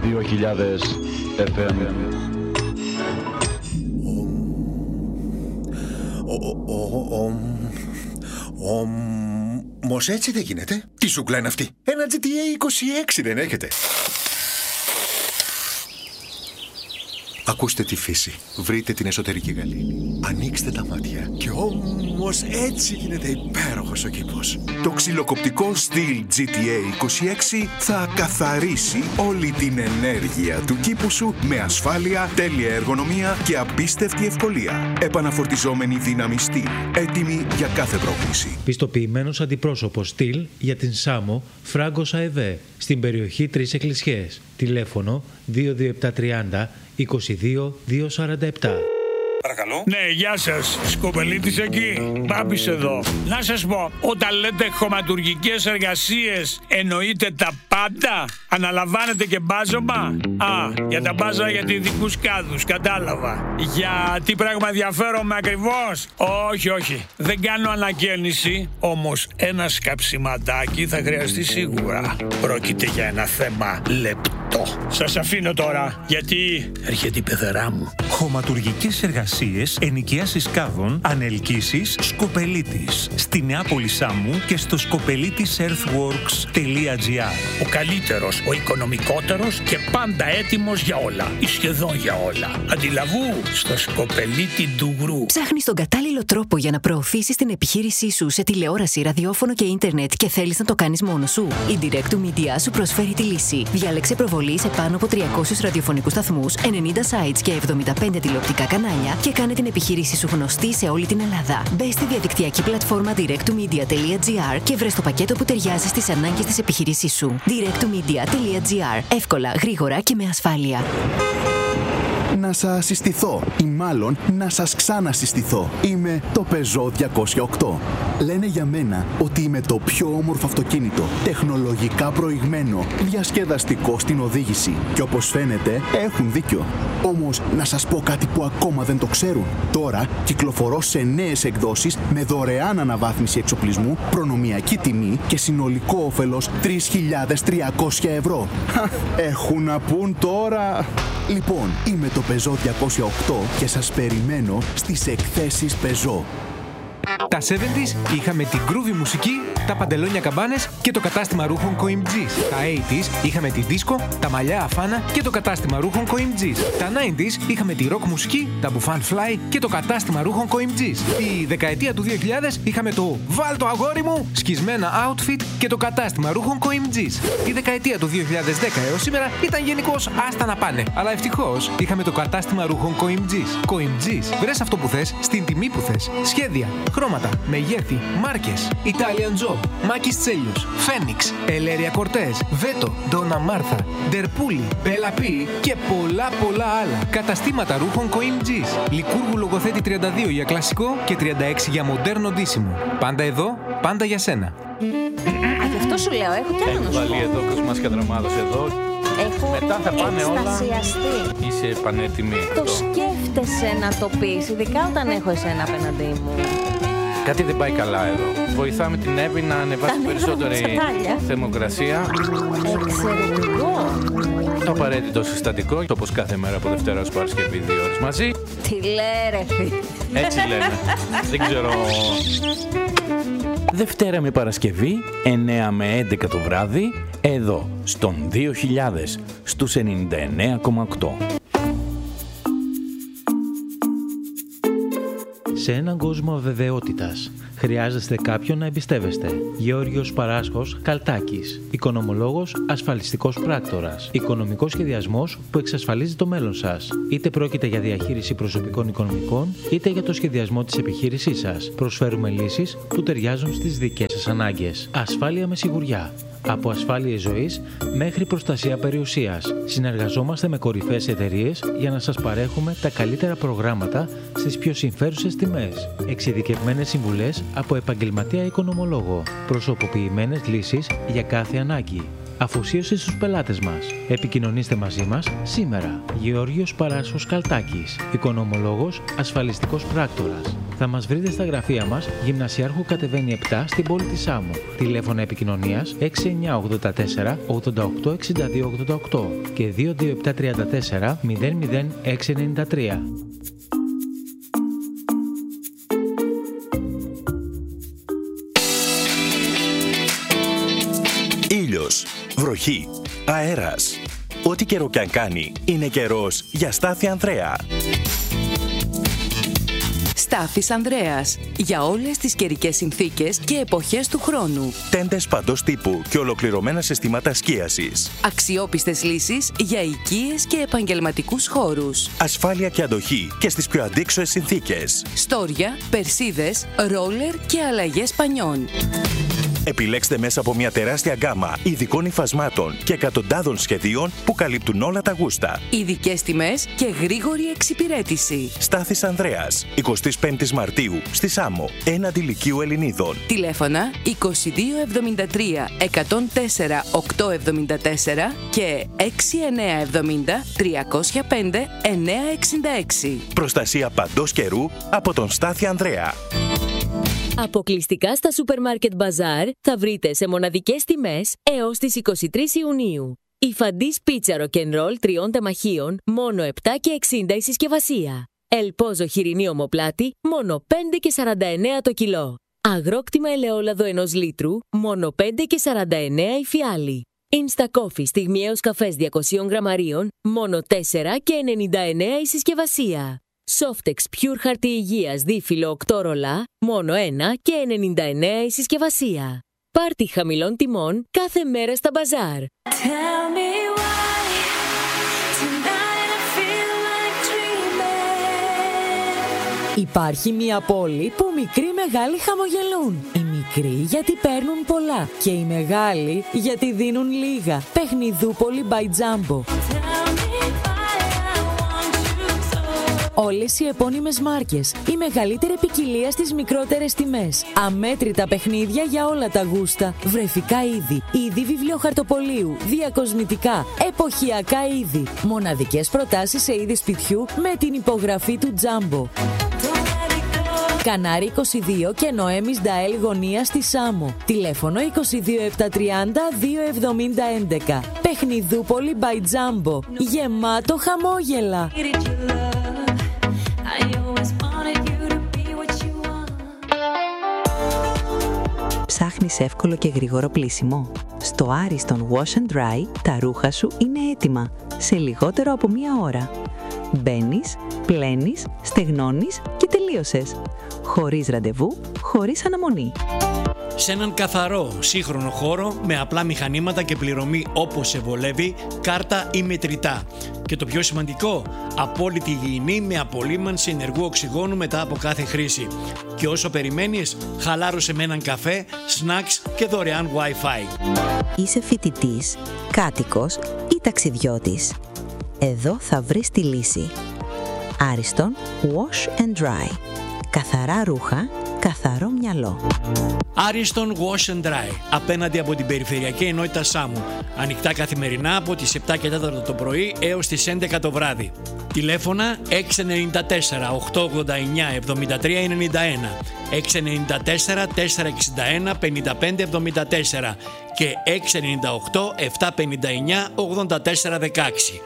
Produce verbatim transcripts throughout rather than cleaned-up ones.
δύο χιλιάδες εφ εμ. Όμως έτσι δεν γίνεται. Τι σούκλα είναι αυτή? Ένα τζι τι έι είκοσι έξι δεν έχετε? Ακούστε τη φύση. Βρείτε την εσωτερική γαλήνη. Ανοίξτε τα μάτια. Και όμως έτσι γίνεται υπέροχος ο κήπος. Το ξυλοκοπτικό Stihl τζι τι έι είκοσι έξι θα καθαρίσει όλη την ενέργεια του κήπου σου με ασφάλεια, τέλεια εργονομία και απίστευτη ευκολία. Επαναφορτιζόμενη δύναμη Stihl. Έτοιμη για κάθε πρόκληση. Πιστοποιημένος αντιπρόσωπος Stihl για την Σάμο, Φράγκος ΑΕΒ, στην περιοχή Τρεις Εκκλησιές. Τηλέφωνο δύο δύο επτά τριάντα είκοσι δύο διακόσια σαράντα επτά. Παρακαλώ. Ναι, γεια σας. Σκοπελίτης εκεί. Μπάμπης εδώ. Να σας πω, όταν λέτε χωματουργικές εργασίες, εννοείτε τα πάντα? Αναλαμβάνετε και μπάζωμα? Α, για τα μπάζα για ειδικούς κάδους, κατάλαβα. Για τι πράγμα ενδιαφέρομαι ακριβώς? Όχι, όχι. Δεν κάνω ανακαίνιση, όμως ένα σκαψιματάκι θα χρειαστεί σίγουρα. Πρόκειται για ένα θέμα λεπτό. Σας αφήνω τώρα, γιατί έρχεται η πεθερά μου. Χωματουργικές εργασίες, ενοικιάσεις κάδων, ανελκύσεις, Σκοπελίτης. Στη Νεάπολη Σάμου και στο σκοπελίτης earthworks τελεία τζι άρ. Ο καλύτερος, ο οικονομικότερος και πάντα έτοιμος για όλα. Ή σχεδόν για όλα. Αντιλαβού στο Σκοπελίτη Ντουγρού. Ψάχνεις τον κατάλληλο τρόπο για να προωθήσεις την επιχείρησή σου σε τηλεόραση, ραδιόφωνο και ίντερνετ και θέλεις να το κάνεις μόνος σου? Η Direct to Media σου προσφέρει τη λύση. Διάλεξε προβολή σε πάνω από τριακόσιους ραδιοφωνικούς σταθμούς, ενενήντα sites και εβδομήντα πέντε τηλεοπτικά κανάλια και κάνε την επιχείρησή σου γνωστή σε όλη την Ελλάδα. Μπες στη διαδικτυακή πλατφόρμα direct to media τελεία τζι άρ και βρες το πακέτο που ταιριάζει στις ανάγκες της επιχείρησής σου. direct to media τελεία τζι άρ. Εύκολα, γρήγορα και με ασφάλεια. Να σας συστηθώ ή μάλλον να σας ξανασυστηθώ. Είμαι το Peugeot διακόσια οκτώ. Λένε για μένα ότι είμαι το πιο όμορφο αυτοκίνητο, τεχνολογικά προηγμένο, διασκεδαστικό στην οδήγηση. Και όπως φαίνεται έχουν δίκιο. Όμως να σας πω κάτι που ακόμα δεν το ξέρουν. Τώρα κυκλοφορώ σε νέες εκδόσεις με δωρεάν αναβάθμιση εξοπλισμού, προνομιακή τιμή και συνολικό όφελος τρεις χιλιάδες τριακόσια ευρώ. Έχουν να πούν τώρα. Λοιπόν, είμαι το Peugeot διακόσια οκτώ και σας περιμένω στις εκθέσεις Peugeot. Τα εβδομήντα είχαμε την groovy μουσική, τα παντελόνια καμπάνες και το κατάστημα ρούχων Coimgis. Τα ογδόντα είχαμε τη δίσκο, τα μαλλιά αφάνα και το κατάστημα ρούχων Coimgis. Τα ενενήντα είχαμε τη rock μουσική, τα μπουφάν fly και το κατάστημα ρούχων Coimgis. Τη δεκαετία του δύο χιλιάδες είχαμε το «Βάλ το αγόρι μου» σκισμένα outfit και το κατάστημα ρούχων Coimgis. Η δεκαετία του δύο χιλιάδες δέκα έως σήμερα ήταν γενικώς άστα να πάνε. Αλλά ευτυχώς είχαμε το κατάστημα ρούχων Coimgis. Coimgis, βρες αυτό που θες, στην τιμή που θες. Σχέδια, χρώματα, μεγέθη, μάρκες, Italian Job, Μάκης Τσέλιος, Φένιξ, Ελέρια Κορτές, Βέτο, Ντόνα Μάρθα, Ντερπούλη, Μπελαπή και πολλά πολλά άλλα. Καταστήματα ρούχων Coimgis. Λικούργου Λογοθέτη τριάντα δύο για κλασικό και τριάντα έξι για μοντέρνο ντύσιμο. Πάντα εδώ, πάντα για σένα. Α, γι' αυτό σου λέω, έχω κι άλλο να σου πω. Έχω βάλει εδώ Κοσμάς και Δραμάδος εδώ. Έχω μετά θα πάνε όλα. Είσαι πανέτοιμη. Το σκέφτεσαι να το πεις, ειδικά όταν έχω εσένα απέναντί μου. Κάτι δεν πάει καλά εδώ. Βοηθάμε την Εύη να ανεβάσει περισσότερη θερμοκρασία. Εξαιρετικό. Το απαραίτητο συστατικό, όπως κάθε μέρα από Δευτέρα ως Παρασκευή, δύο ώρες μαζί. Τι λέει ρε φίλε. Έτσι λένε. Δεν ξέρω. Δευτέρα με Παρασκευή, εννέα με έντεκα το βράδυ, εδώ, στον δύο χιλιάδες, στους ενενήντα εννέα κόμμα οκτώ. Σε έναν κόσμο αβεβαιότητας, χρειάζεστε κάποιον να εμπιστεύεστε. Γεώργιος Παράσχος Καλτάκης. Οικονομολόγος, ασφαλιστικός πράκτορας. Οικονομικός σχεδιασμός που εξασφαλίζει το μέλλον σας. Είτε πρόκειται για διαχείριση προσωπικών οικονομικών, είτε για το σχεδιασμό της επιχείρησής σας. Προσφέρουμε λύσεις που ταιριάζουν στις δικές σας ανάγκες. Ασφάλεια με σιγουριά. Από ασφάλειες ζωής μέχρι προστασία περιουσίας. Συνεργαζόμαστε με κορυφαίες εταιρείες για να σας παρέχουμε τα καλύτερα προγράμματα στις πιο συμφέρουσες τιμές. Εξειδικευμένες συμβουλές από επαγγελματία οικονομολόγο. Προσωποποιημένες λύσεις για κάθε ανάγκη. αφοσίωση στους πελάτες μας. Επικοινωνήστε μαζί μας σήμερα. Γεώργιος Παράσχος Καλτάκης, οικονομολόγος, ασφαλιστικός πράκτορας. Θα μας βρείτε στα γραφεία μας, Γυμνασιάρχου Κατεβαίνει επτά στην πόλη της Σάμου. Τηλέφωνα επικοινωνίας έξι εννιά ογδόντα τέσσερα ογδόντα οκτώ εξήντα δύο ογδόντα οκτώ και δύο δύο επτά τριάντα τέσσερα μηδέν μηδέν έξι εννιά τρία. Ήλιος, βροχή, αέρας. Ό,τι καιρό κι αν κάνει, είναι καιρός για Στάθη Ανδρέα. Στάθης Ανδρέας. Για όλες τις καιρικές συνθήκες και εποχές του χρόνου. Τέντες παντός τύπου και ολοκληρωμένα συστήματα σκίασης. Αξιόπιστες λύσεις για οικίες και επαγγελματικούς χώρους. Ασφάλεια και αντοχή και στις πιο αντίξωες συνθήκες. Στόρια, περσίδες, ρόλερ και αλλαγές πανιών. Επιλέξτε μέσα από μια τεράστια γκάμα ειδικών υφασμάτων και εκατοντάδων σχεδίων που καλύπτουν όλα τα γούστα. Ειδικές τιμές και γρήγορη εξυπηρέτηση. Στάθης Ανδρέας, εικοστή πέμπτη Μαρτίου, στη Σάμο, έναντι Λυκείου Ελληνίδων. Τηλέφωνα είκοσι δύο εβδομήντα τρία εκατόν τέσσερα οκτακόσια εβδομήντα τέσσερα και έξι εννιά εβδομήντα τριακόσια πέντε εννιακόσια εξήντα έξι. Προστασία παντός καιρού από τον Στάθη Ανδρέα. Αποκλειστικά στα Supermarket Bazaar θα βρείτε σε μοναδικές τιμές έως τις εικοστή τρίτη Ιουνίου. Η Φαντής πίτσα ροκενρόλ τριών τεμαχίων, μόνο επτά και εξήντα η συσκευασία. Ελπόζο χοιρινή ομοπλάτη, μόνο πέντε και σαράντα εννέα το κιλό. Αγρόκτημα ελαιόλαδο ενός λίτρου, μόνο πέντε και σαράντα εννέα η φιάλη. Insta Coffee στιγμιαίος καφές διακόσια γραμμαρίων, μόνο τέσσερα και ενενήντα εννέα η συσκευασία. Softex Pure χαρτί υγείας δίφυλλο οκτώ ρολά, μόνο ένα και ενενήντα εννέα η συσκευασία. Πάρτι χαμηλών τιμών κάθε μέρα στα μπαζάρ. Υπάρχει μια πόλη που μικροί μεγάλοι χαμογελούν. Οι μικροί γιατί παίρνουν πολλά και οι μεγάλοι γιατί δίνουν λίγα. Παιχνιδούπολη by Jumbo. Όλες οι επώνυμες μάρκες, η μεγαλύτερη ποικιλία στις μικρότερες τιμές. Αμέτρητα παιχνίδια για όλα τα γούστα. Βρεφικά είδη, είδη βιβλιοχαρτοπολίου, διακοσμητικά, εποχιακά είδη. Μοναδικές προτάσεις σε είδη σπιτιού με την υπογραφή του Τζάμπο. Κανάρι είκοσι δύο και Νοέμις Νταέλ γωνία στη Σάμο. Τηλέφωνο είκοσι δύο επτακόσια τριάντα δύο εβδομήντα έντεκα. Παιχνιδούπολη by Jumbo. Γεμάτο χαμόγελα. Ψάχνεις εύκολο και γρήγορο πλύσιμο? Στο Ariston Wash and Dry τα ρούχα σου είναι έτοιμα σε λιγότερο από μία ώρα. Μπαίνεις, πλένεις, στεγνώνεις και τελείωσες. Χωρίς ραντεβού, χωρίς αναμονή. Σε έναν καθαρό, σύγχρονο χώρο με απλά μηχανήματα και πληρωμή όπως σε βολεύει, κάρτα ή μετρητά. Και το πιο σημαντικό, απόλυτη υγιεινή με απολύμανση ενεργού οξυγόνου μετά από κάθε χρήση. Και όσο περιμένεις, χαλάρωσε με έναν καφέ, snacks και δωρεάν Wi-Fi. Είσαι φοιτητής, κάτοικος ή ταξιδιώτης? Εδώ θα βρεις τη λύση. Ariston Wash and Dry. Καθαρά ρούχα, καθαρό μυαλό. Ariston Wash and Dry, απέναντι από την Περιφερειακή Ενότητα Σάμου. Ανοιχτά καθημερινά από τις επτά και τέσσερα το πρωί έως τις έντεκα το βράδυ. Τηλέφωνα έξι εννιά τέσσερα οκτακόσια ογδόντα εννέα εβδομήντα τρία ενενήντα ένα, έξι εννιά τέσσερα τετρακόσια εξήντα ένα πενήντα πέντε εβδομήντα τέσσερα και έξι εννιά οκτώ επτακόσια πενήντα εννέα ογδόντα τέσσερα δεκαέξι.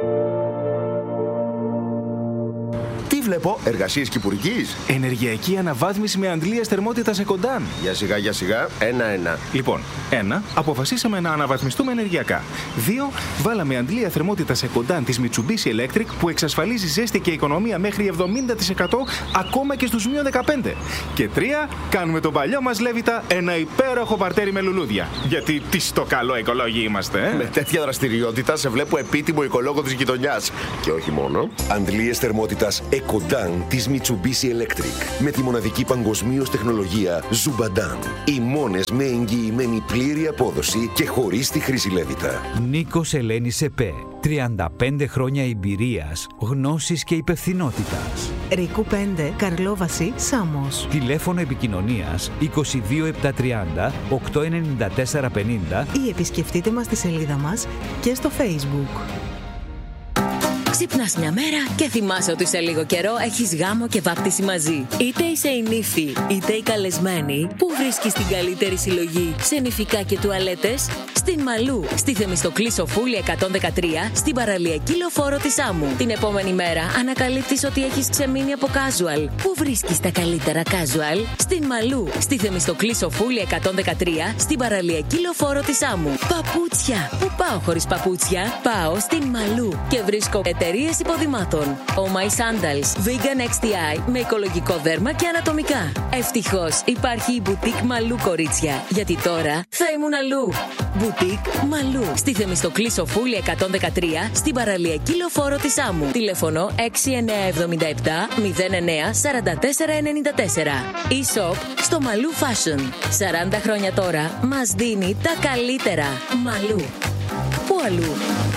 Βλέπω εργασίες κυπουρικής. Ενεργειακή αναβάθμιση με αντλίες θερμότητας Εκοντάν. Για σιγά, για σιγά. Ένα-ένα. Λοιπόν, ένα, αποφασίσαμε να αναβαθμιστούμε ενεργειακά. Δύο, βάλαμε αντλία θερμότητας Εκοντάν της Mitsubishi Electric που εξασφαλίζει ζέστη και οικονομία μέχρι εβδομήντα τοις εκατό ακόμα και στους μείον δεκαπέντε. Και τρία, κάνουμε τον παλιό μας Λέβητα ένα υπέροχο παρτέρι με λουλούδια. Γιατί τι στο καλό οικολόγοι είμαστε, ε? Με τέτοια δραστηριότητα σε βλέπω επίτιμο οικολόγο της γειτονιάς. Και όχι μόνο. Αντλίες θερμότητας Εκοντάν της Mitsubishi Electric με τη μοναδική παγκοσμίως τεχνολογία Zubadan. Οι μόνες με εγγυημένη πλήρη απόδοση και χωρίς τη χρήση Λέβητα. Νίκος Ελένης ΕΠΕ. τριάντα πέντε χρόνια εμπειρίας, γνώσης και υπευθυνότητας. Ρίκου πέντε, Καρλόβαση, Σάμος. Τηλέφωνο επικοινωνίας είκοσι δύο επτακόσια τριάντα οκτακόσια ενενήντα τέσσερα πενήντα ή επισκεφτείτε μας στη σελίδα μας και στο Facebook. Ξυπνάς μια μέρα και θυμάσαι ότι σε λίγο καιρό έχεις γάμο και βάπτιση μαζί. Είτε είσαι η νύφη, είτε η καλεσμένη, που βρίσκεις την καλύτερη συλλογή σε νηφικά και τουαλέτες? Στην Μαλού, στη Θεμιστοκλή Σοφούλη εκατόν δεκατρία, στην παραλιακή λεωφόρο της Άμμου. Την επόμενη μέρα ανακαλύπτεις ότι έχεις ξεμείνει από casual. Πού βρίσκεις τα καλύτερα casual? Στην Μαλού, στη Θεμιστοκλή Σοφούλη εκατόν δεκατρία, στην παραλιακή λεωφόρο της Άμμου. Παπούτσια! Πού πάω χωρίς παπούτσια? Πάω στην Μαλού και βρίσκω εταιρείες υποδημάτων. Oh My Sandals, Vegan εξ τι άι με οικολογικό δέρμα και ανατομικά. Ευτυχώς υπάρχει η Boutique Μαλού, κορίτσια, γιατί τώρα θα ήμουν αλλού. Boutique Μαλού, στη Θεμιστοκλή Σοφούλη εκατόν δεκατρία, στην παραλιακή λεωφόρο της Άμμου. Τηλέφωνο έξι εννιά εβδομήντα επτά μηδέν εννιά σαράντα τέσσερα ενενήντα τέσσερα. E-shop στο Μαλού Fashion. σαράντα χρόνια τώρα μας δίνει τα καλύτερα. Μαλού. Πού αλλού?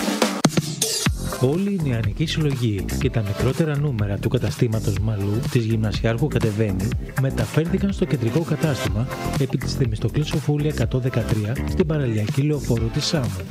Όλη η νεανική συλλογή και τα μικρότερα νούμερα του καταστήματος Μαλού της Γυμνασιάρχου Κατεβαίνει μεταφέρθηκαν στο κεντρικό κατάστημα επί της Θεμιστοκλής Σοφούλη εκατόν δεκατρία στην παραλιακή λεωφόρο της Σάμμου.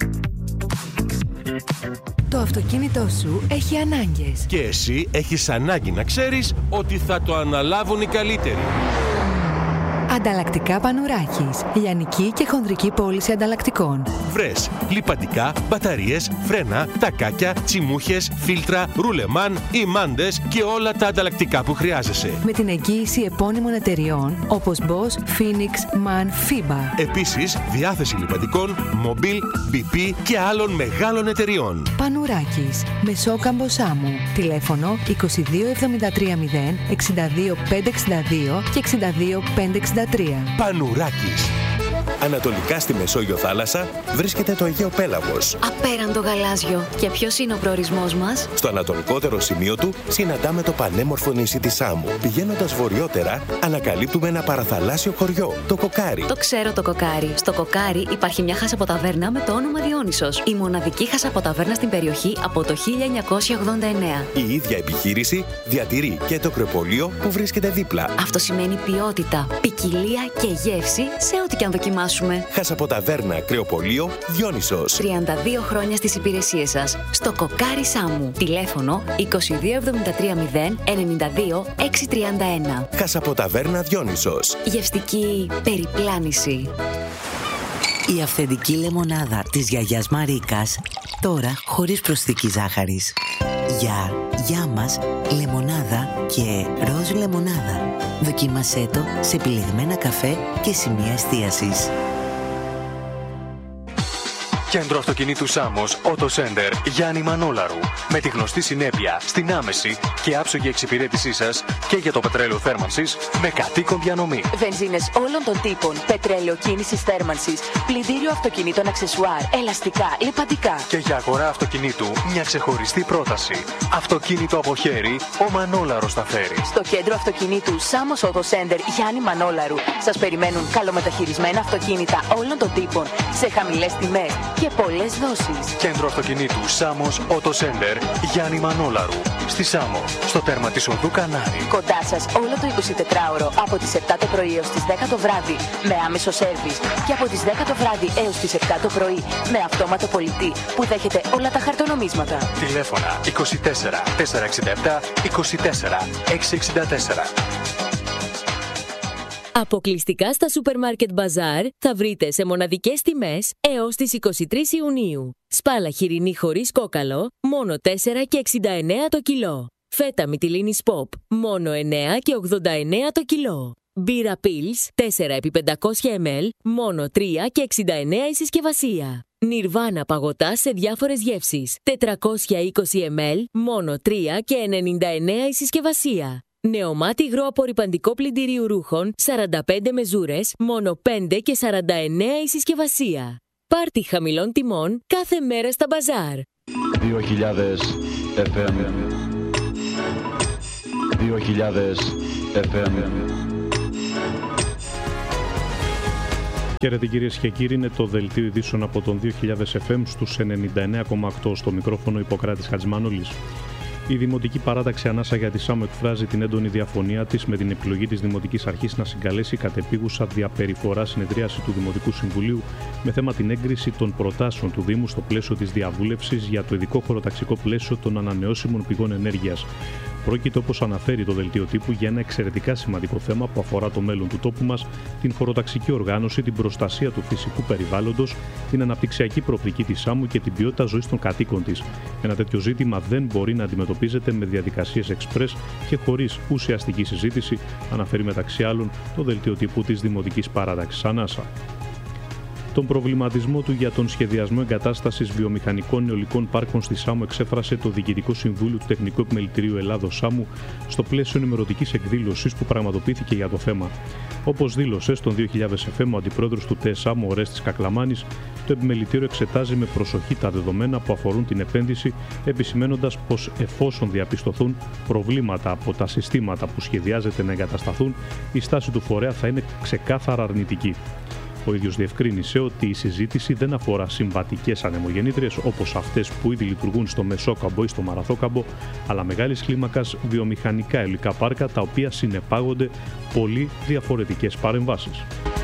Το αυτοκίνητό σου έχει ανάγκες. Και εσύ έχεις ανάγκη να ξέρεις ότι θα το αναλάβουν οι καλύτεροι. Ανταλλακτικά Πανουράκης. Λιανική και χονδρική πώληση ανταλλακτικών. Βρες λιπαντικά, μπαταρίες, φρένα, τακάκια, τσιμούχες, φίλτρα, ρουλεμάν, ημάντες και όλα τα ανταλλακτικά που χρειάζεσαι. Με την εγγύηση επώνυμων εταιριών όπως Bosch, Phoenix, MAN, FIBA. Επίσης, διάθεση λιπαντικών, Mobil, μπι πι και άλλων μεγάλων εταιριών. Πανουράκης. Μεσόκαμπο Σάμμου. Τηλέφωνο είκοσι δύο εβδομήντα τρία μηδέν εξήντα δύο πεντακόσια εξήντα δύο και εξήντα δύο πεντακόσια εξήντα τρία. Πανουράκης. Ανατολικά στη Μεσόγειο θάλασσα βρίσκεται το Αιγαίο Πέλαγος. Απέραντο γαλάζιο. Και ποιος είναι ο προορισμός μας? Στο ανατολικότερο σημείο του συναντάμε το πανέμορφο νησί της Σάμμου. Πηγαίνοντας βορειότερα, ανακαλύπτουμε ένα παραθαλάσσιο χωριό, το Κοκάρι. Το ξέρω το Κοκάρι. Στο Κοκάρι υπάρχει μια χασαποταβέρνα με το όνομα Διόνυσος. Η μοναδική χασαποταβέρνα στην περιοχή από το χίλια εννιακόσια ογδόντα εννέα. Η ίδια επιχείρηση διατηρεί και το κρεοπωλείο που βρίσκεται δίπλα. Αυτό σημαίνει ποιότητα, ποικιλία και γεύση σε ό,τι και αν δοκιμάσουμε. Χασαποταβέρνα κρεοπωλείο Διόνυσος. τριάντα δύο χρόνια στις υπηρεσίες σας. Στο Κοκάρι Σάμμου. Τηλέφωνο είκοσι δύο εβδομήντα τρία μηδέν ενενήντα δύο εξακόσια τριάντα ένα. Χασαποταβέρνα Διόνυσος. Γευστική περιπλάνηση. Η αυθεντική λεμονάδα της γιαγιάς Μαρίκας, τώρα χωρίς προσθήκη ζάχαρης. Για, για μας, λεμονάδα και ροζ λεμονάδα. Δοκίμασέ το σε επιλεγμένα καφέ και σημεία εστίασης. Κέντρο Αυτοκινήτου Σάμος, Auto Center, Γιάννη Μανόλαρου. Με τη γνωστή συνέπεια στην άμεση και άψογη εξυπηρέτησή σας και για το πετρέλαιο θέρμανσης με κατοίκον διανομή. Βενζίνες όλων των τύπων, πετρέλαιο κίνησης θέρμανσης, πλυντήριο αυτοκινήτων αξεσουάρ, ελαστικά, λιπαντικά. Και για αγορά αυτοκινήτου μια ξεχωριστή πρόταση. Αυτοκίνητο από χέρι, ο Μανόλαρος τα φέρει. Στο Κέντρο Αυτοκινήτου Σάμος Auto Center, Γιάννη Μανόλαρου. Σας περιμένουν καλομεταχειρισμένα αυτοκίνητα όλων των τύπων σε χαμηλές τιμές και πολλές δόσεις. Κέντρο Αυτοκινήτου Σάμος Auto Center, Γιάννη Μανόλαρου. Στη Σάμο, στο τέρμα της οδού Κανάρη. Κοντά σας όλο το εικοσιτετράωρο από τις επτά το πρωί έως τις δέκα το βράδυ με άμεσο σέρβις και από τις δέκα το βράδυ έως τις επτά το πρωί με αυτόματο πολιτή που δέχεται όλα τα χαρτονομίσματα. Τηλέφωνα είκοσι τέσσερα τετρακόσια εξήντα επτά είκοσι τέσσερα εξακόσια εξήντα τέσσερα. Αποκλειστικά στα Supermarket Bazaar θα βρείτε σε μοναδικές τιμές έως τις είκοσι τρεις Ιουνίου. Σπάλα χοιρινή χωρίς κόκαλο, μόνο τέσσερα και εξήντα εννέα το κιλό. Φέτα Μυτιλίνης Pop, μόνο εννέα και ογδόντα εννέα το κιλό. Μπύρα Pils, τέσσερα επί πεντακόσια μιλιλίτρα, μόνο τρία και εξήντα εννέα η συσκευασία. Νιρβάνα παγωτά σε διάφορες γεύσεις, τετρακόσια είκοσι μιλιλίτρα, μόνο τρία και ενενήντα εννέα η συσκευασία. Νεομάτι υγρό απορρυπαντικό πλυντηρίου ρούχων, σαράντα πέντε μεζούρες, μόνο πέντε και σαράντα εννέα η συσκευασία. Πάρτι χαμηλών τιμών κάθε μέρα στα μπαζάρ. δύο χιλιάδες εφ εμ δύο χιλιάδες εφ εμ Χαίρετε κυρίες και κύριοι, είναι το δελτίο ειδήσεων από τον δύο χιλιάδες εφ εμ στους ενενήντα εννέα κόμμα οκτώ, στο μικρόφωνο Ιπποκράτης Χατζημανόλης. Η Δημοτική Παράταξη Ανάσα για τη Σάμο εκφράζει την έντονη διαφωνία της με την επιλογή της Δημοτικής Αρχής να συγκαλέσει κατεπίγουσα διαπεριφορά συνεδρίαση του Δημοτικού Συμβουλίου με θέμα την έγκριση των προτάσεων του Δήμου στο πλαίσιο της διαβούλευσης για το ειδικό χωροταξικό πλαίσιο των ανανεώσιμων πηγών ενέργειας. Πρόκειται, όπως αναφέρει το δελτίο τύπου, για ένα εξαιρετικά σημαντικό θέμα που αφορά το μέλλον του τόπου μας, την χωροταξική οργάνωση, την προστασία του φυσικού περιβάλλοντος, την αναπτυξιακή προοπτική της Σάμου και την ποιότητα ζωής των κατοίκων της. Ένα τέτοιο ζήτημα δεν μπορεί να αντιμετωπίζεται με διαδικασίες εξπρές και χωρίς ουσιαστική συζήτηση, αναφέρει μεταξύ άλλων το δελτίο τύπου της Δημοτικής Παράταξης Ανάσα. Τον προβληματισμό του για τον σχεδιασμό εγκατάστασης βιομηχανικών νεολικών πάρκων στη Σάμο εξέφρασε το Διοικητικό Συμβούλιο του Τεχνικού Επιμελητηρίου Ελλάδος Σάμου στο πλαίσιο ενημερωτικής εκδήλωσης που πραγματοποιήθηκε για το θέμα. Όπως δήλωσε στον δύο χιλιάδες εφ εμ ο αντιπρόεδρος του ΤΕ Σάμου, ο Ορέστης Κακλαμάνης, το Επιμελητήριο εξετάζει με προσοχή τα δεδομένα που αφορούν την επένδυση, επισημαίνοντας πως εφόσον διαπιστωθούν προβλήματα από τα συστήματα που σχεδιάζεται να εγκατασταθούν, η στάση του φορέα θα είναι ξεκάθαρα αρνητική. Ο ίδιος διευκρίνησε ότι η συζήτηση δεν αφορά συμβατικές ανεμογεννήτριες όπως αυτές που ήδη λειτουργούν στο Μεσόκαμπο ή στο Μαραθόκαμπο, αλλά μεγάλης κλίμακας βιομηχανικά υλικά πάρκα, τα οποία συνεπάγονται πολύ διαφορετικές παρεμβάσεις.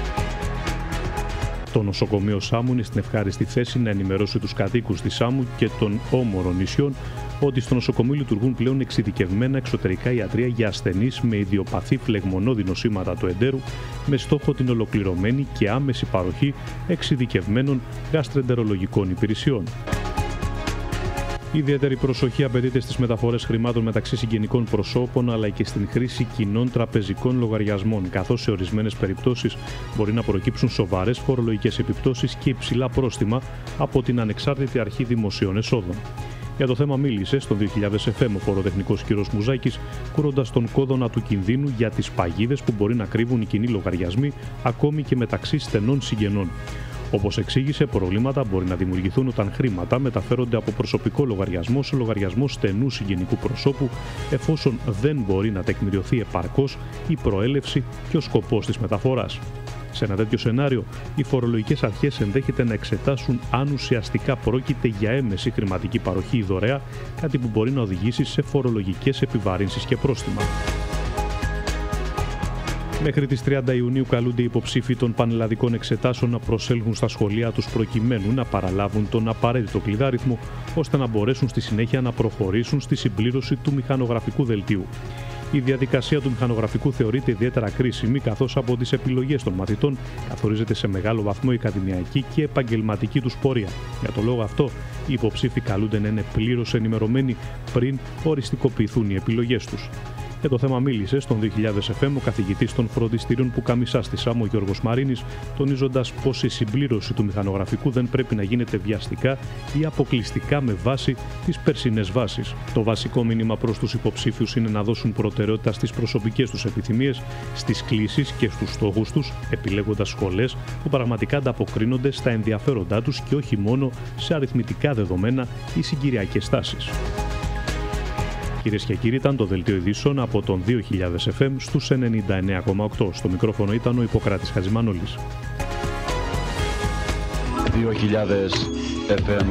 Το νοσοκομείο Σάμου είναι στην ευχάριστη θέση να ενημερώσει τους κατοίκους της Σάμου και των όμορων νησιών ότι στο νοσοκομείο λειτουργούν πλέον εξειδικευμένα εξωτερικά ιατρεία για ασθενείς με ιδιοπαθή φλεγμονώδη νοσήματα του εντέρου, με στόχο την ολοκληρωμένη και άμεση παροχή εξειδικευμένων γαστρεντερολογικών υπηρεσιών. Ιδιαίτερη προσοχή απαιτείται στις μεταφορές χρημάτων μεταξύ συγγενικών προσώπων, αλλά και στην χρήση κοινών τραπεζικών λογαριασμών, καθώς σε ορισμένες περιπτώσεις μπορεί να προκύψουν σοβαρές φορολογικές επιπτώσεις και υψηλά πρόστιμα από την Ανεξάρτητη Αρχή Δημοσίων Εσόδων. Για το θέμα μίλησε στον δύο χιλιάδες εφ εμ ο φοροτεχνικός κ. Μουζάκης, κουρώντας τον κόδωνα του κινδύνου για τις παγίδες που μπορεί να κρύβουν οι κοινοί λογαριασμοί, ακόμη και μεταξύ στενών συγγενών. Όπως εξήγησε, προβλήματα μπορεί να δημιουργηθούν όταν χρήματα μεταφέρονται από προσωπικό λογαριασμό σε λογαριασμό στενού συγγενικού προσώπου, εφόσον δεν μπορεί να τεκμηριωθεί επαρκώς η προέλευση και ο σκοπός της μεταφοράς. Σε ένα τέτοιο σενάριο, οι φορολογικές αρχές ενδέχεται να εξετάσουν αν ουσιαστικά πρόκειται για έμεση χρηματική παροχή ή δωρεά, κάτι που μπορεί να οδηγήσει σε φορολογικές επιβαρύνσεις και πρόστιμα. Μέχρι τις τριάντα Ιουνίου καλούνται οι υποψήφοι των πανελλαδικών εξετάσεων να προσέλθουν στα σχολεία τους προκειμένου να παραλάβουν τον απαραίτητο κλειδάριθμο, ώστε να μπορέσουν στη συνέχεια να προχωρήσουν στη συμπλήρωση του μηχανογραφικού δελτίου. Η διαδικασία του μηχανογραφικού θεωρείται ιδιαίτερα κρίσιμη, καθώς από τις επιλογές των μαθητών καθορίζεται σε μεγάλο βαθμό η ακαδημαϊκή και επαγγελματική τους πορεία. Για τον λόγο αυτό, οι υποψήφοι καλούνται να είναι πλήρως ενημερωμένοι πριν οριστικοποιηθούν οι επιλογές τους. Για το θέμα μίλησε στον δύο χιλιάδες εφ εμ ο καθηγητής των φροντιστηρίων Πουκαμισά στη Σάμο, Γιώργος Μαρίνης, τονίζοντας πως η συμπλήρωση του μηχανογραφικού δεν πρέπει να γίνεται βιαστικά ή αποκλειστικά με βάση τις περσινές βάσεις. Το βασικό μήνυμα προς τους υποψήφιους είναι να δώσουν προτεραιότητα στις προσωπικές τους επιθυμίες, στις κλήσεις και στους στόχους τους, επιλέγοντας σχολές που πραγματικά ανταποκρίνονται στα ενδιαφέροντά τους και όχι μόνο σε αριθμητικά δεδομένα ή συγκυριακές τάσεις. Κυρίες και κύριοι, ήταν το δελτίο ειδήσεων από τον δύο χιλιάδες εφ εμ στους ενενήντα εννέα κόμμα οκτώ. Στο μικρόφωνο ήταν ο Ιπποκράτης Χατζημανόλης. δύο χιλιάδες εφ εμ.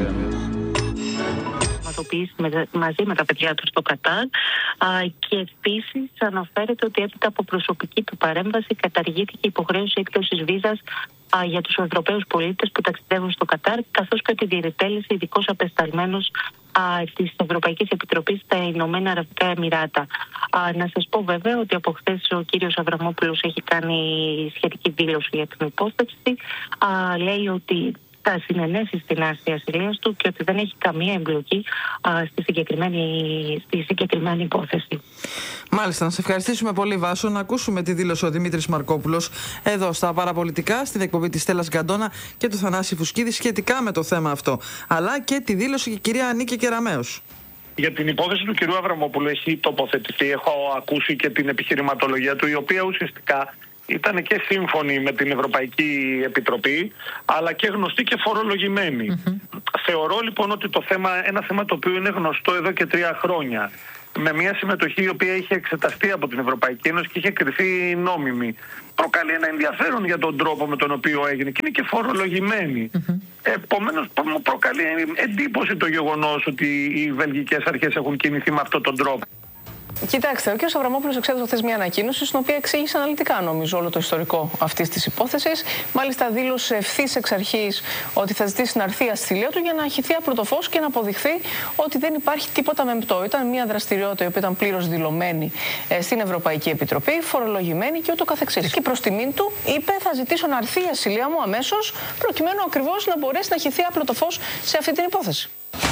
Μαζί με τα παιδιά του στο Κατάρ, και επίσης αναφέρεται ότι έπειτα από προσωπική του παρέμβαση καταργήθηκε η υποχρέωση έκδοσης βίζας για τους Ευρωπαίους πολίτες που ταξιδεύουν στο Κατάρ, καθώς και τη διετέλεσε ειδικός απεσταλμένος της Ευρωπαϊκής Επιτροπής στα Ηνωμένα Αραβικά Εμιράτα. Να σας πω βέβαια ότι από χθες ο κύριος Αβραμόπουλος έχει κάνει σχετική δήλωση για την υπόθεση. Λέει ότι θα συνενέσει στην άρση ασυλίας του και ότι δεν έχει καμία εμπλοκή α, στη, συγκεκριμένη, στη συγκεκριμένη υπόθεση. Μάλιστα, να σε ευχαριστήσουμε πολύ, Βάσο. Να ακούσουμε τη δήλωση ο Δημήτρης Μαρκόπουλος εδώ στα παραπολιτικά, στην εκπομπή της Στέλλας Γκαντώνα και του Θανάση Φουσκίδη σχετικά με το θέμα αυτό. Αλλά και τη δήλωση και η κυρία Νίκη Κεραμέως. Για την υπόθεση του κυρίου Αβραμόπουλου έχει τοποθετηθεί, έχω ακούσει και την επιχειρηματολογία του, η οποία ουσιαστικά ήταν και σύμφωνη με την Ευρωπαϊκή Επιτροπή, αλλά και γνωστή και φορολογημένη. Mm-hmm. Θεωρώ λοιπόν ότι το θέμα, ένα θέμα το οποίο είναι γνωστό εδώ και τρία χρόνια, με μια συμμετοχή η οποία είχε εξεταστεί από την Ευρωπαϊκή Ένωση και είχε κριθεί νόμιμη. Προκαλεί ένα ενδιαφέρον για τον τρόπο με τον οποίο έγινε και είναι και φορολογημένη. Mm-hmm. Επομένως, μου προκαλεί εντύπωση το γεγονός ότι οι βελγικές αρχές έχουν κινηθεί με αυτόν τον τρόπο. Κοιτάξτε, ο κ. Αβραμόπουλος εξέδωσε χθες μια ανακοίνωση, στην οποία εξήγησε αναλυτικά, νομίζω, όλο το ιστορικό αυτής της υπόθεσης. Μάλιστα, δήλωσε ευθύς εξ αρχής ότι θα ζητήσει να έρθει η ασυλία του για να χυθεί άπλο το φως και να αποδειχθεί ότι δεν υπάρχει τίποτα μεμπτό. Ήταν μια δραστηριότητα η οποία ήταν πλήρως δηλωμένη ε, στην Ευρωπαϊκή Επιτροπή, φορολογημένη και ούτω καθεξής. Και προς τιμήν του είπε: θα ζητήσω να έρθει η ασυλία μου αμέσως, προκειμένου ακριβώς να μπορέσει να χυθεί άπλο το φως σε αυτή την υπόθεση.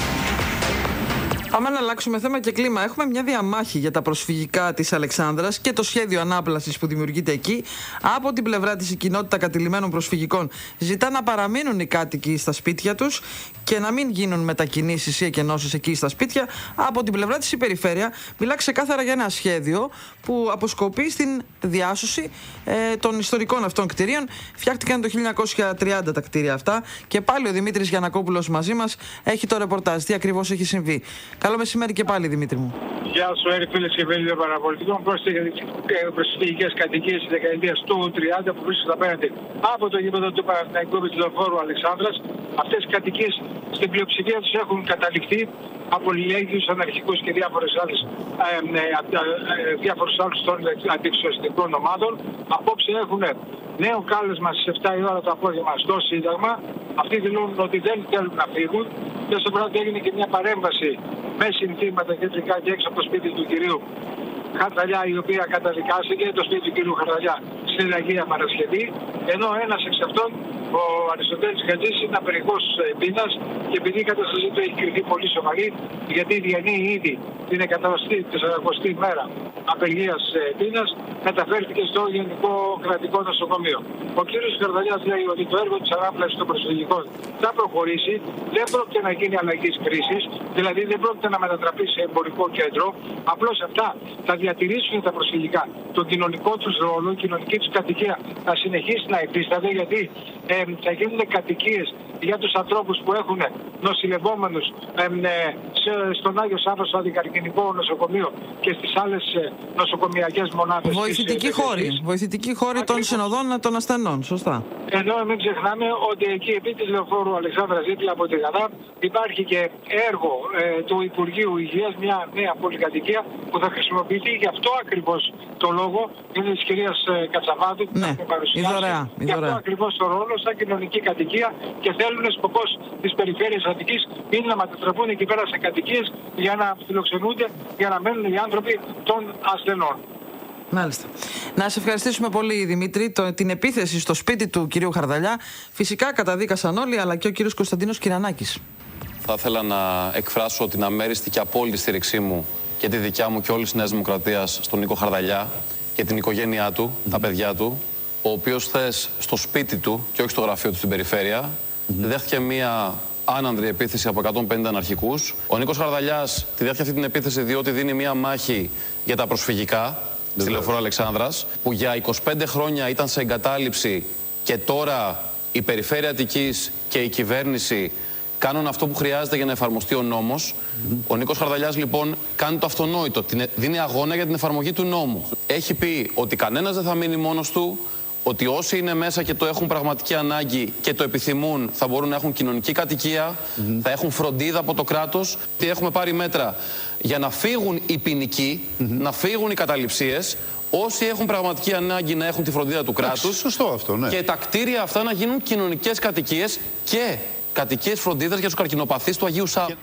Πάμε να αλλάξουμε θέμα και κλίμα. Έχουμε μια διαμάχη για τα προσφυγικά της Αλεξάνδρας και το σχέδιο ανάπλασης που δημιουργείται εκεί. Από την πλευρά της η κοινότητα κατηλημένων προσφυγικών ζητά να παραμείνουν οι κάτοικοι στα σπίτια τους και να μην γίνουν μετακινήσεις ή εκενώσεις εκεί στα σπίτια. Από την πλευρά της η περιφέρεια μιλά ξεκάθαρα για ένα σχέδιο που αποσκοπεί στην διάσωση ε, των ιστορικών αυτών κτηρίων. Φτιάχτηκαν το χίλια εννιακόσια τριάντα τα κτίρια αυτά και πάλι ο Δημήτρης Γιαννακόπουλος μαζί μας έχει το ρεπορτάζ. Τι ακριβώς έχει συμβεί. Καλό μεσημέρι και πάλι, Δημήτρη μου. Γεια σου, Έρη, φίλες και φίλοι των παραπολιτικών. Πρόκειται για τις προσφυγικές κατοικίες της δεκαετίας του τριάντα που βρίσκονται απέναντι από το γήπεδο του Παναθηναϊκού Λεωφόρου Αλεξάνδρας. Αυτές οι κατοικίες στην πλειοψηφία τους έχουν καταληφθεί από λιλέγγυους, αναρχικούς και διάφορες άλλες, ε, ε, ε, διάφορους άλλους των αντιεξουσιαστικών ομάδων. Απόψε έχουν νέο κάλεσμα στις επτά η ώρα το απόγευμα στο Σύνταγμα. Αυτοί δηλώνουν ότι δεν θέλουν να φύγουν. Και στο πρώτο έγινε και μια παρέμβαση με συνθήματα κεντρικά και έξω από το σπίτι του κυρίου Χαρδαλιά, η οποία καταδικάστηκε, το σπίτι του κυρίου Χαρδαλιά στην Αγία Παρασκευή, ενώ ένας εξ αυτών, ο Αριστοτέλης Χατζής, είναι απεργός πείνας και επειδή η κατάστασή του έχει κριθεί πολύ σοβαρή, γιατί διανύει ήδη την εκατοστή τεσσαρακοστή μέρα απεργίας πείνας, μεταφέρθηκε στο Γενικό Κρατικό Νοσοκομείο. Ο κύριος Χαρδαλιάς λέει ότι το έργο της ανάπλασης των προσφυγικών θα προχωρήσει, δεν πρόκειται να γίνει αλλαγής κρίσης, δηλαδή δεν πρόκειται να μετατραπεί σε εμπορικό κέντρο, απλώς αυτά θα διατηρήσουν τα προσφυγικά τον κοινωνικό τους ρόλο, η κοινωνική τους κατοικία θα συνεχίσει να υφίσταται, γιατί ε, θα γίνουν κατοικίες για τους ανθρώπους που έχουν νοσηλευόμενους ε, ε, στον Άγιο Σάββα, στο Αντικαρκινικό Νοσοκομείο και στις άλλες ε, νοσοκομιακές μονάδες. Βοηθητικοί της, χώροι, της, βοηθητικοί χώροι των συνοδών των ασθενών, σωστά. Ενώ μην ξεχνάμε ότι εκεί επί της Λεωφόρου Αλεξάνδρας δίπλα από τη Γαδά υπάρχει και έργο ε, του Υπουργείου Υγείας, μια νέα πολυκατοικία που θα χρησιμοποιηθεί γι' αυτό ακριβώς το λόγο, είναι της κυρίας ε, Κατσαβάτου που ναι, θα παρουσιάσει. Γι' αυτό ακριβώς το ρόλο σαν κοινωνική κατοικία και θέλουν σκοπός της περιφέρειας Αττικής είναι να μετατραπούν εκεί πέρα σε κατοικίες για να φιλοξενούνται, για να μένουν οι άνθρωποι των ασθενών. Μάλιστα. Να σε ευχαριστήσουμε πολύ, Δημήτρη. Το, την επίθεση στο σπίτι του κυρίου Χαρδαλιά φυσικά καταδίκασαν όλοι, αλλά και ο κύριος Κωνσταντίνος Κυρανάκης. Θα ήθελα να εκφράσω την αμέριστη και απόλυτη στήριξή μου και τη δικιά μου και όλης της Νέας Δημοκρατίας στον Νίκο Χαρδαλιά και την οικογένειά του, mm-hmm. τα παιδιά του, ο οποίος χθες στο σπίτι του και όχι στο γραφείο του στην περιφέρεια, mm-hmm. δέχτηκε μία άνανδρη επίθεση από εκατόν πενήντα αναρχικούς. Ο Νίκος Χαρδαλιάς τη δέχτηκε αυτή την επίθεση διότι δίνει μία μάχη για τα προσφυγικά στη Λεωφόρο Αλεξάνδρας, που για είκοσι πέντε χρόνια ήταν σε εγκατάλειψη και τώρα η Περιφέρεια Αττικής και η κυβέρνηση κάνουν αυτό που χρειάζεται για να εφαρμοστεί ο νόμος. Mm-hmm. Ο Νίκος Χαρδαλιάς λοιπόν κάνει το αυτονόητο, δίνει αγώνα για την εφαρμογή του νόμου. Έχει πει ότι κανένας δεν θα μείνει μόνος του, ότι όσοι είναι μέσα και το έχουν πραγματική ανάγκη και το επιθυμούν θα μπορούν να έχουν κοινωνική κατοικία, mm-hmm. θα έχουν φροντίδα από το κράτος. Και έχουμε πάρει μέτρα για να φύγουν οι ποινικοί, mm-hmm. να φύγουν οι καταληψίες, όσοι έχουν πραγματική ανάγκη να έχουν τη φροντίδα του κράτους. Σωστό αυτό, ναι. Και τα κτίρια αυτά να γίνουν κοινωνικές κατοικίες και κατοικίες φροντίδας για τους καρκινοπαθείς του Αγίου Σάββα.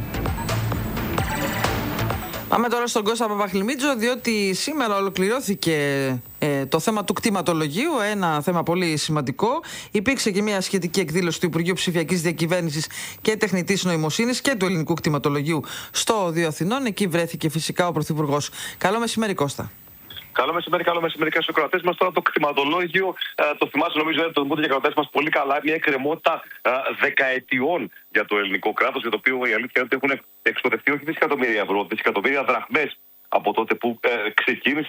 Πάμε τώρα στον Κώστα Παπαχλημίτζο, διότι σήμερα ολοκληρώθηκε ε, το θέμα του κτηματολογίου, ένα θέμα πολύ σημαντικό. Υπήρξε και μια σχετική εκδήλωση του Υπουργείου Ψηφιακής Διακυβέρνησης και Τεχνητής Νοημοσύνης και του Ελληνικού Κτηματολογίου στο Οδείο Αθηνών. Εκεί βρέθηκε φυσικά ο Πρωθυπουργός. Καλό μεσημέρι, Κώστα. Καλό μεσημέρι, καλό μεσημέρι και στους ακροατές μας. Τώρα το κτηματολόγιο, ε, το θυμάσαι νομίζω, το δημοτικό για ακροατές μας πολύ καλά. Μια εκκρεμότητα ε, δεκαετιών για το ελληνικό κράτος, για το οποίο η αλήθεια είναι ότι έχουν εξοδευτεί όχι δισεκατομμύρια ευρώ, δισεκατομμύρια δραχμές από τότε που ε, ξεκίνησε.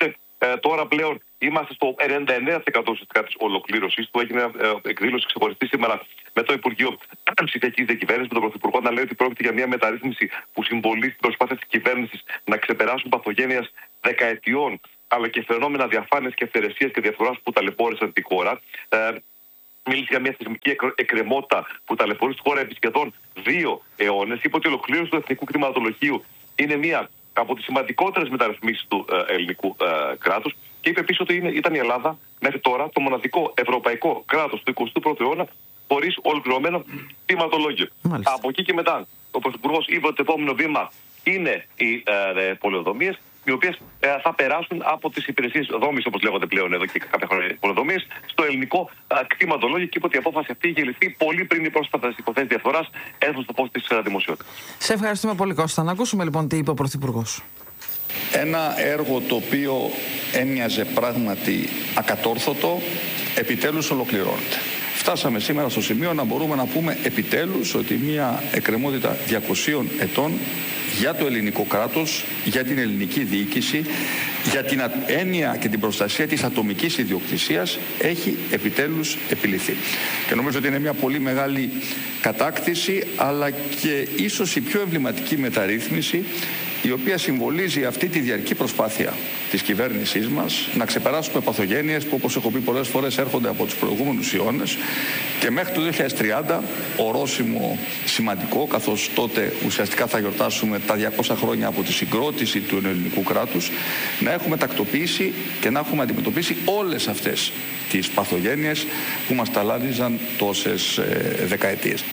Ε, τώρα πλέον είμαστε στο ενενήντα εννέα τοις εκατό της ολοκλήρωσης του. Έγινε ε, εκδήλωση ξεχωριστή σήμερα με το Υπουργείο Ψηφιακής Διακυβέρνησης, με τον Πρωθυπουργό να λέει ότι πρόκειται για μια μεταρρύθμιση που συμβολίζει την προσπάθεια της κυβέρνησης να ξεπεράσουν παθογένειας δεκαετιών, αλλά και φαινόμενα διαφάνειας και αυθαιρεσίας και διαφθοράς που ταλαιπώρησαν τη χώρα. Ε, Μίλησε για μια θεσμική εκκρεμότητα που ταλαιπωρεί στη χώρα επί σχεδόν δύο αιώνες. Είπε ότι η ολοκλήρωση του εθνικού κτηματολογίου είναι μια από τις σημαντικότερες μεταρρυθμίσεις του ε, ελληνικού ε, κράτους. Και είπε επίσης ότι είναι, ήταν η Ελλάδα μέχρι τώρα το μοναδικό ευρωπαϊκό κράτος του εικοστού πρώτου αιώνα χωρίς ολοκληρωμένο κτηματολόγιο. Από εκεί και μετά, ο Πρωθυπουργός είπε ότι το επόμενο βήμα είναι οι ε, πολεοδομίες, οι οποίες ε, θα περάσουν από τις υπηρεσίες δόμησης, όπως λέγονται πλέον εδώ και κάποια χρόνια πολεοδομίες, στο ελληνικό ε, κτηματολόγιο, και είπε ότι η απόφαση αυτή είχε ληφθεί πολύ πριν οι πρόσφατες υποθέσεις διαφθοράς έρθουν στο φως της ε, δημοσιότητας. Σε ευχαριστούμε πολύ, Κώστα. Να ακούσουμε λοιπόν τι είπε ο Πρωθυπουργός. Ένα έργο το οποίο έμοιαζε πράγματι ακατόρθωτο, επιτέλους ολοκληρώνεται. Φτάσαμε σήμερα στο σημείο να μπορούμε να πούμε επιτέλους ότι μια εκκρεμότητα διακοσίων ετών για το ελληνικό κράτος, για την ελληνική διοίκηση, για την έννοια και την προστασία της ατομικής ιδιοκτησίας έχει επιτέλους επιληθεί. Και νομίζω ότι είναι μια πολύ μεγάλη κατάκτηση, αλλά και ίσως η πιο εμβληματική μεταρρύθμιση, η οποία συμβολίζει αυτή τη διαρκή προσπάθεια της κυβέρνησής μας να ξεπεράσουμε παθογένειες που, όπως έχω πει πολλές φορές, έρχονται από τους προηγούμενους αιώνες, και μέχρι το δύο χιλιάδες τριάντα, ορόσημο σημαντικό, καθώς τότε ουσιαστικά θα γιορτάσουμε τα διακόσια χρόνια από τη συγκρότηση του ελληνικού κράτους, να έχουμε τακτοποιήσει και να έχουμε αντιμετωπίσει όλες αυτές τις παθογένειες που μας ταλάνιζαν τόσες ε, δεκαετίες.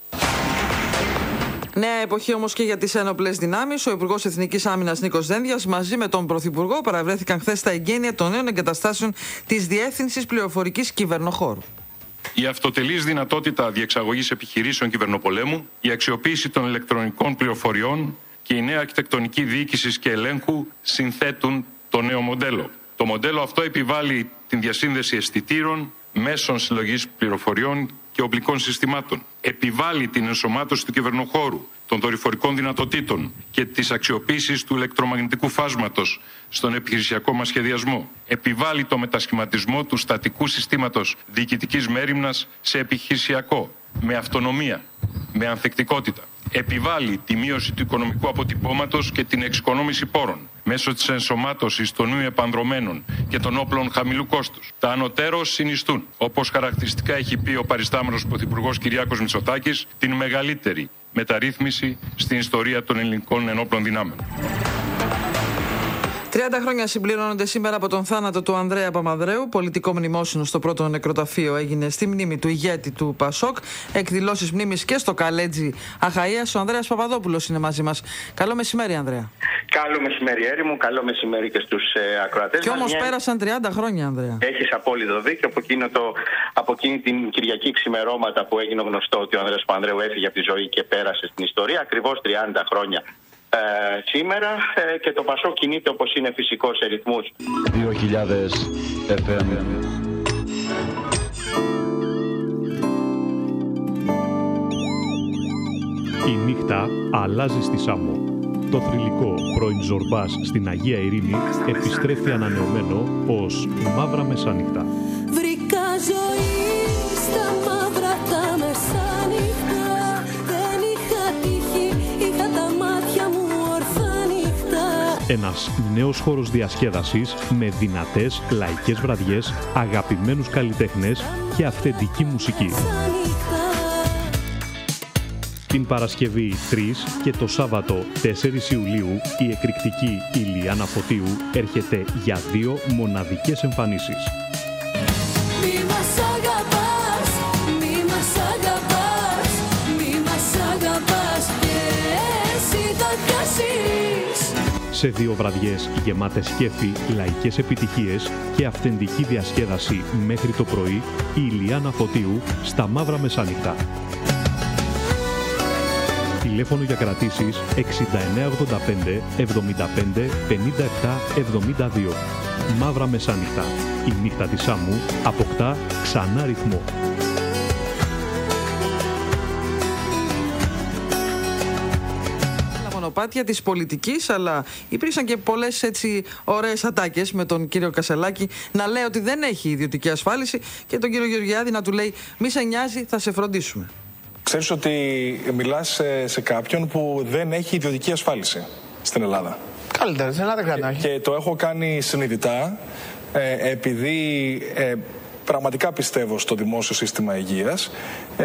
Νέα εποχή όμως και για τις ένοπλες δυνάμεις. Ο Υπουργός Εθνικής Άμυνας Νίκος Δένδιας μαζί με τον Πρωθυπουργό παραβρέθηκαν χθες στα εγγένεια των νέων εγκαταστάσεων της Διεύθυνσης Πληροφορικής Κυβερνοχώρου. Η αυτοτελής δυνατότητα διεξαγωγής επιχειρήσεων κυβερνοπολέμου, η αξιοποίηση των ηλεκτρονικών πληροφοριών και η νέα αρχιτεκτονική διοίκησης και ελέγχου συνθέτουν το νέο μοντέλο. Το μοντέλο αυτό επιβάλλει την διασύνδεση αισθητήρων, μέσων συλλογής πληροφοριών και οπλικών συστημάτων. Επιβάλλει την ενσωμάτωση του κυβερνοχώρου, των δορυφορικών δυνατοτήτων και της αξιοποίησης του ηλεκτρομαγνητικού φάσματος στον επιχειρησιακό μας σχεδιασμό. Επιβάλλει το μετασχηματισμό του στατικού συστήματος διοικητικής μέριμνας σε επιχειρησιακό, με αυτονομία, με ανθεκτικότητα. Επιβάλλει τη μείωση του οικονομικού αποτυπώματος και την εξοικονόμηση πόρων μέσω της ενσωμάτωσης των νέων επανδρομένων και των όπλων χαμηλού κόστους. Τα ανωτέρως συνιστούν, όπως χαρακτηριστικά έχει πει ο παριστάμενος Πρωθυπουργός Κυριάκος Μητσοτάκης, την μεγαλύτερη μεταρρύθμιση στην ιστορία των ελληνικών ενόπλων δυνάμεων. τριάντα χρόνια συμπληρώνονται σήμερα από τον θάνατο του Ανδρέα Παπανδρέου. Πολιτικό μνημόσυνο στο πρώτο νεκροταφείο έγινε στη μνήμη του ηγέτη του Πασόκ. Εκδηλώσεις μνήμης και στο Καλέτζι Αχαΐας. Ο Ανδρέας Παπαδόπουλος είναι μαζί μας. Καλό μεσημέρι, Ανδρέα. Καλό μεσημέρι, Έρη μου. Καλό μεσημέρι και στους ε, ακροατές. Και όμως μια... πέρασαν τριάντα χρόνια, Ανδρέα. Έχεις απόλυτο δίκιο. Από, το, από εκείνη την Κυριακή ξημερώματα που έγινε γνωστό ότι ο Ανδρέας Παπανδρέου έφυγε από τη ζωή και πέρασε στην ιστορία, ακριβώς τριάντα χρόνια. Ε, σήμερα ε, και το Πασόκ κινείται όπως είναι φυσικό σε ρυθμούς δύο χιλιάδες εφ εμ. Η νύχτα αλλάζει στη Σάμο. Το θρυλικό πρώην Ζορμπάς στην Αγία Ειρήνη επιστρέφει ανανεωμένο ως Μαύρα Μεσάνυχτα. Βρήκα ζωή στα μαύρα τα μεσάνυχτα. Δεν είχα τύχει, είχα τα μάτια μου ορθά νύχτα. Ένας νέος χώρος διασκέδασης με δυνατές λαϊκές βραδιές, αγαπημένους καλλιτέχνες και αυθεντική μουσική. Την Παρασκευή τρεις και το Σάββατο τέσσερις Ιουλίου η εκρηκτική Ηλιάνα Φωτίου έρχεται για δύο μοναδικές εμφανίσεις. Μη μας αγαπάς, μη μας αγαπάς, μη μας αγαπάς και εσύ θα πιάσεις. Σε δύο βραδιές γεμάτες κέφι, λαϊκές επιτυχίες και αυθεντική διασκέδαση μέχρι το πρωί, η Ηλιάνα Φωτίου στα Μαύρα Μεσάνυχτα. Τηλέφωνο για κρατήσεις εξήντα εννέα ογδόντα πέντε εβδομήντα πέντε πενήντα επτά εβδομήντα δύο. Μαύρα Μεσάνυχτα. Η νύχτα της Σάμου αποκτά ξανά ρυθμό. μονοπάτια της πολιτικής, αλλά υπήρξαν και πολλές έτσι ωραίες ατάκες με τον κύριο Κασελάκη να λέει ότι δεν έχει ιδιωτική ασφάλιση και τον κύριο Γεωργιάδη να του λέει μη σε νοιάζει, θα σε φροντίσουμε. Ξέρεις ότι μιλάς σε, σε κάποιον που δεν έχει ιδιωτική ασφάλιση στην Ελλάδα. Καλύτερα, στην Ελλάδα κρατάει. Και, και το έχω κάνει συνειδητά ε, επειδή ε, πραγματικά πιστεύω στο δημόσιο σύστημα υγείας.